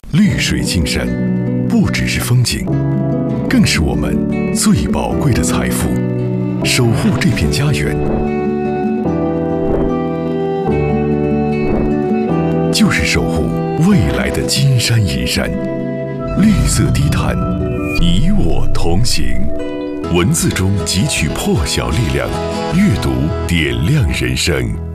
绿水青山不只是风景，更是我们最宝贵的财富。守护这片家园，就是守护未来的金山银山。绿色低碳，你我同行。文字中汲取破晓力量，阅读点亮人生。